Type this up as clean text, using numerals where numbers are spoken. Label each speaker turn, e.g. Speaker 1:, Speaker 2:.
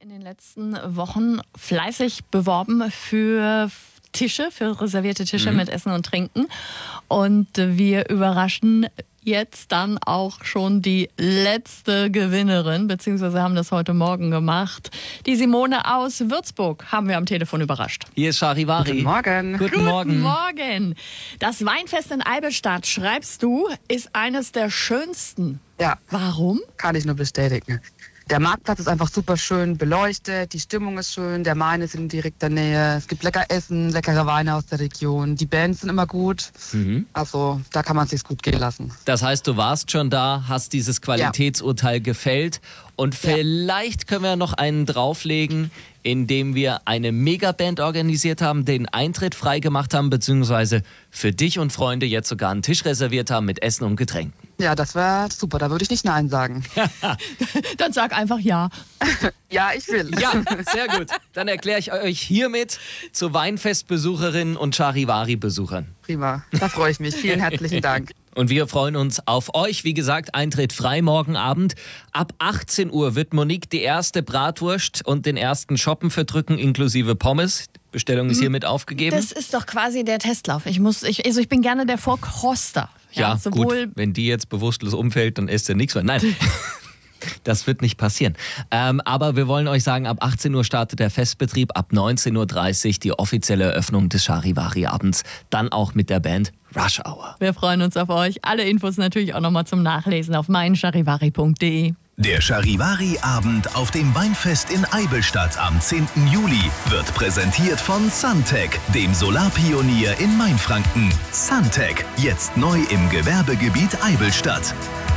Speaker 1: in den letzten Wochen fleißig beworben für Tische, für reservierte Tische mit Essen und Trinken. Und wir überraschen jetzt dann auch schon die letzte Gewinnerin, beziehungsweise haben das heute Morgen gemacht. Die Simone aus Würzburg haben wir am Telefon überrascht.
Speaker 2: Hier ist Charivari.
Speaker 3: Guten Morgen.
Speaker 2: Guten Morgen.
Speaker 1: Guten Morgen. Das Weinfest in Eibenstadt, schreibst du, ist eines der schönsten.
Speaker 3: Ja,
Speaker 1: Warum?
Speaker 3: kann ich nur bestätigen. Der Marktplatz ist einfach super schön beleuchtet, die Stimmung ist schön, der Main ist in direkter Nähe, es gibt lecker Essen, leckere Weine aus der Region, die Bands sind immer gut, also da kann man es sich gut gehen lassen.
Speaker 2: Das heißt, du warst schon da, hast dieses Qualitätsurteil gefällt und vielleicht können wir noch einen drauflegen, indem wir eine Megaband organisiert haben, den Eintritt frei gemacht haben, beziehungsweise für dich und Freunde jetzt sogar einen Tisch reserviert haben mit Essen und Getränken.
Speaker 3: Ja, das wäre super, da würde ich nicht Nein sagen.
Speaker 1: Dann sag einfach ja.
Speaker 3: Ja, ich will.
Speaker 2: Ja, sehr gut. Dann erkläre ich euch hiermit zu Weinfestbesucherinnen und Charivari-Besuchern.
Speaker 3: Prima, da freue ich mich. Vielen herzlichen Dank.
Speaker 2: Und wir freuen uns auf euch. Wie gesagt, Eintritt frei morgen Abend. Ab 18 Uhr wird Monique die erste Bratwurst und den ersten Schoppen verdrücken, inklusive Pommes. Bestellung ist hiermit aufgegeben.
Speaker 1: Das ist doch quasi der Testlauf. Ich bin gerne der Vorkoster.
Speaker 2: Ja, gut. Wenn die jetzt bewusstlos umfällt, dann isst er nichts mehr. Nein, das wird nicht passieren. Aber wir wollen euch sagen, ab 18 Uhr startet der Festbetrieb, ab 19.30 Uhr die offizielle Eröffnung des Charivari-Abends. Dann auch mit der Band Rush Hour.
Speaker 1: Wir freuen uns auf euch. Alle Infos natürlich auch nochmal zum Nachlesen auf meincharivari.de.
Speaker 4: Der Charivari-Abend auf dem Weinfest in Eibenstadt am 10. Juli wird präsentiert von Suntec, dem Solarpionier in Mainfranken. Suntec, jetzt neu im Gewerbegebiet Eibenstadt.